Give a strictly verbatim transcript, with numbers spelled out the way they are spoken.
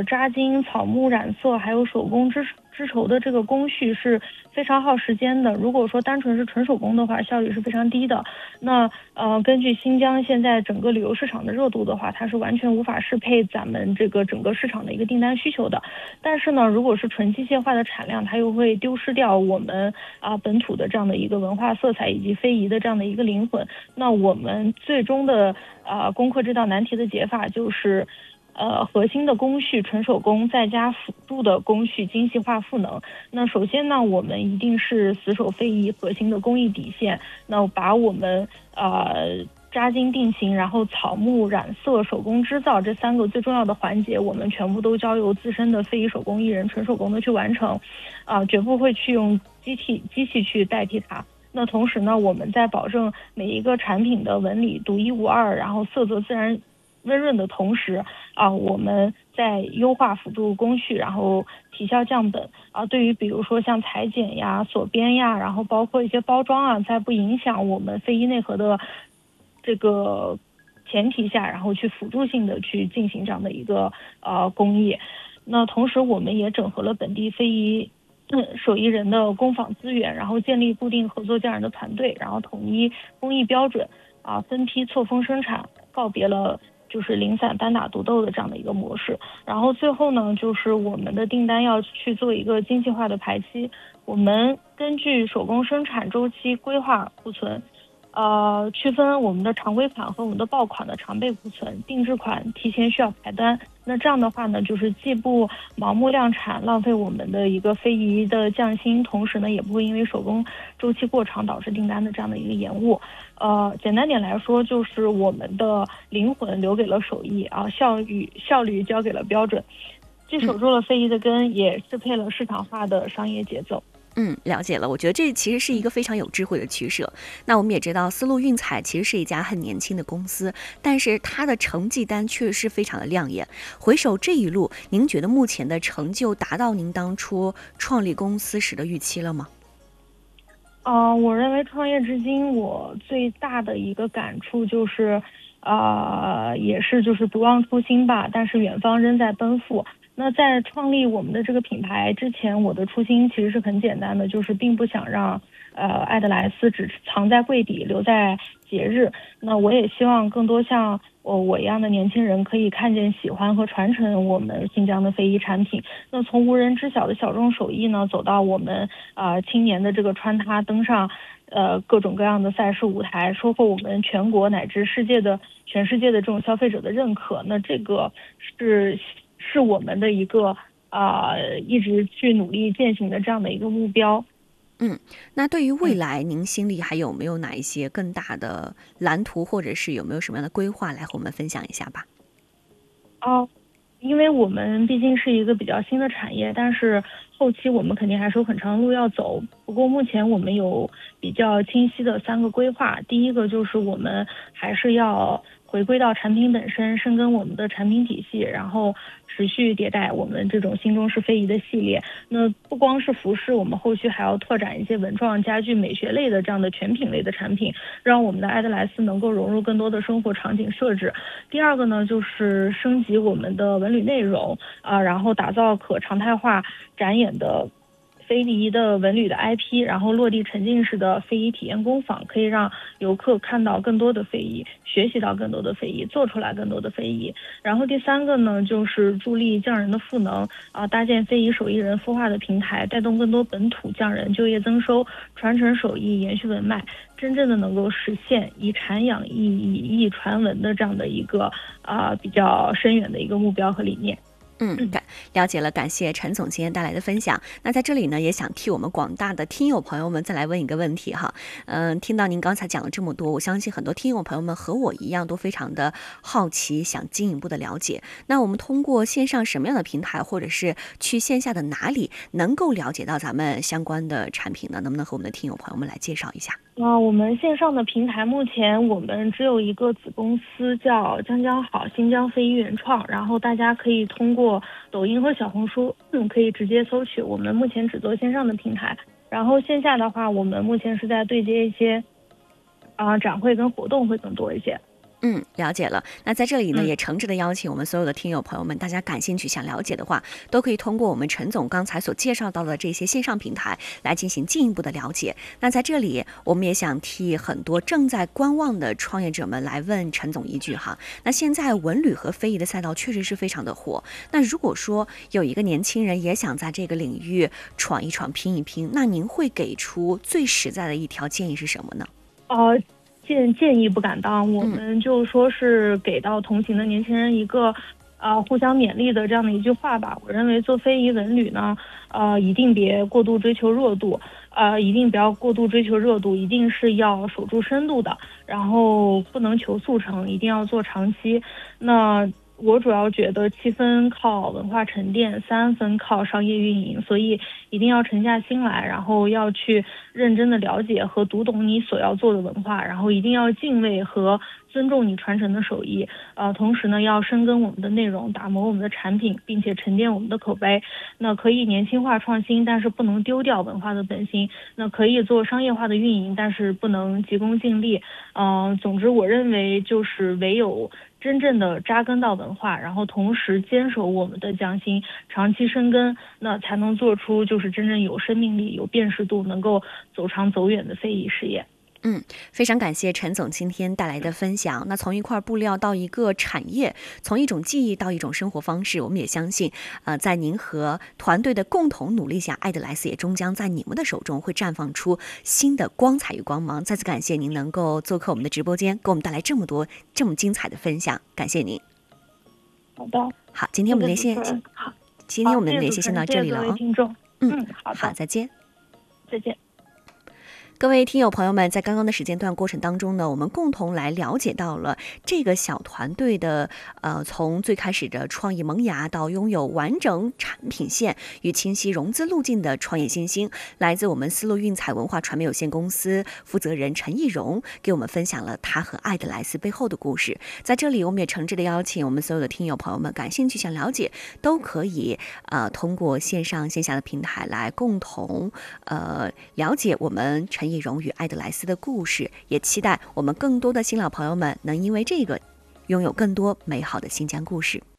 个扎金、草木染色还有手工织织绸的这个工序是非常耗时间的。如果说单纯是纯手工的话，效率是非常低的。那呃，根据新疆现在整个旅游市场的热度的话，它是完全无法适配咱们这个整个市场的一个订单需求的。但是呢，如果是纯机械化的产量，它又会丢失掉我们啊、呃、本土的这样的一个文化色彩以及非遗的这样的一个灵魂。那我们最终的啊、呃、攻克这道难题的解法就是。呃，核心的工序纯手工，再加辅助的工序精细化赋能。那首先呢，我们一定是死守非遗核心的工艺底线，那把我们呃扎金定型，然后草木染色、手工织造这三个最重要的环节，我们全部都交由自身的非遗手工艺人纯手工的去完成，啊、呃，绝不会去用机器机器去代替它。那同时呢，我们在保证每一个产品的纹理独一无二，然后色泽自然温润的同时啊，我们在优化辅助工序，然后提效降本啊。对于比如说像裁剪呀、锁边呀，然后包括一些包装啊，在不影响我们非遗内核的这个前提下，然后去辅助性的去进行这样的一个呃工艺。那同时我们也整合了本地非遗嗯，手艺人的工坊资源，然后建立固定合作匠人的团队，然后统一工艺标准啊，分批错峰生产，告别了就是零散单打独斗的这样的一个模式。然后最后呢，就是我们的订单要去做一个精细化的排期，我们根据手工生产周期规划库存，呃，区分我们的常规款和我们的爆款的常备库存，定制款提前需要排单。那这样的话呢，就是既不盲目量产，浪费我们的一个非遗的匠心，同时呢，也不会因为手工周期过长导致订单的这样的一个延误。呃，简单点来说，就是我们的灵魂留给了手艺啊，效率效率交给了标准，既守住了非遗的根，也适配了市场化的商业节奏。 嗯，了解了。我觉得这其实是一个非常有智慧的取舍。那我们也知道，丝路运彩其实是一家很年轻的公司，但是它的成绩单确实非常的亮眼。回首这一路，您觉得目前的成就达到您当初创立公司时的预期了吗？ 呃，我认为创业至今，我最大的一个感触就是，呃，也是就是不忘初心吧，但是远方仍在奔赴。那在创立我们的这个品牌之前，我的初心其实是很简单的，就是并不想让呃爱德莱斯只藏在柜底，留在节日。那我也希望更多像我我一样的年轻人可以看见、喜欢和传承我们新疆的非遗产品。那从无人知晓的小众手艺呢，走到我们啊、呃、青年的这个穿搭，登上呃各种各样的赛事舞台，收获我们全国乃至世界的全世界的这种消费者的认可。那这个是。是我们的一个啊、呃、一直去努力践行的这样的一个目标。 嗯，那对于未来，您心里还有没有哪一些更大的蓝图，或者是有没有什么样的规划来和我们分享一下吧？ 哦，因为我们毕竟是一个比较新的产业，但是后期我们肯定还是有很长的路要走。不过目前我们有比较清晰的三个规划，第一个就是我们还是要回归到产品本身，深耕我们的产品体系，然后持续迭代我们这种新中式非遗的系列。那不光是服饰，我们后续还要拓展一些文创、家具、美学类的这样的全品类的产品，让我们的爱德莱斯能够融入更多的生活场景设置。第二个呢，就是升级我们的文旅内容啊、呃，然后打造可常态化展演的非遗的文旅的 I P， 然后落地沉浸式的非遗体验工坊，可以让游客看到更多的非遗，学习到更多的非遗，做出来更多的非遗。然后第三个呢，就是助力匠人的赋能啊、呃，搭建非遗手艺人孵化的平台，带动更多本土匠人就业增收，传承手艺，延续文脉，真正的能够实现以产养艺、以艺传文的这样的一个啊、呃、比较深远的一个目标和理念。 嗯，感了解了，感谢陈总今天带来的分享。那在这里呢，也想替我们广大的听友朋友们再来问一个问题哈。嗯，听到您刚才讲了这么多，我相信很多听友朋友们和我一样都非常的好奇，想进一步的了解。那我们通过线上什么样的平台，或者是去线下的哪里，能够了解到咱们相关的产品呢？能不能和我们的听友朋友们来介绍一下？ 啊、呃，我们线上的平台目前我们只有一个子公司叫江江好新疆非遗原创，然后大家可以通过抖音和小红书，嗯，可以直接搜取。我们目前只做线上的平台，然后线下的话，我们目前是在对接一些啊、呃、展会跟活动会更多一些。 嗯，了解了。那在这里呢， 嗯也诚挚的邀请我们所有的听友朋友们，大家感兴趣想了解的话，都可以通过我们陈总刚才所介绍到的这些线上平台来进行进一步的了解。那在这里，我们也想替很多正在观望的创业者们来问陈总一句哈。那现在文旅和非遗的赛道确实是非常的火。那如果说有一个年轻人也想在这个领域闯一闯、拼一拼，那您会给出最实在的一条建议是什么呢？ 呃，建建议不敢当，我们就说是给到同行的年轻人一个呃互相勉励的这样的一句话吧。我认为做非遗文旅呢，呃，一定别过度追求热度，呃，一定不要过度追求热度，一定是要守住深度的，然后不能求速成，一定要做长期。那我主要觉得七分靠文化沉淀，三分靠商业运营，所以一定要沉下心来，然后要去认真的了解和读懂你所要做的文化，然后一定要敬畏和尊重你传承的手艺，呃，同时呢，要深耕我们的内容，打磨我们的产品，并且沉淀我们的口碑。那可以年轻化创新，但是不能丢掉文化的本心。那可以做商业化的运营，但是不能急功近利。嗯、呃，总之，我认为就是唯有真正的扎根到文化，然后同时坚守我们的匠心，长期深耕，那才能做出就是真正有生命力、有辨识度、能够走长走远的非遗事业。 嗯，非常感谢陈总今天带来的分享。那从一块布料到一个产业，从一种技艺到一种生活方式，我们也相信，呃，在您和团队的共同努力下，爱德莱斯也终将在你们的手中会绽放出新的光彩与光芒。再次感谢您能够做客我们的直播间，给我们带来这么多这么精彩的分享，感谢您。 好的， 好，今天我们连线， 好， 今天我们的连线先到这里了哦。 听众，嗯，好的， 好，再见， 再见。 各位听友朋友们，在刚刚的时间段过程当中呢，我们共同来了解到了这个小团队的呃，从最开始的创意萌芽到拥有完整产品线与清晰融资路径的创业新星，来自我们丝路运彩文化传媒有限公司负责人陈义荣，给我们分享了他和爱德莱斯背后的故事。在这里，我们也诚挚的邀请我们所有的听友朋友们，感兴趣想了解，都可以呃通过线上线下的平台来共同呃了解我们陈义荣与爱德莱斯的故事，也期待我们更多的新老朋友们能因为这个拥有更多美好的新疆故事。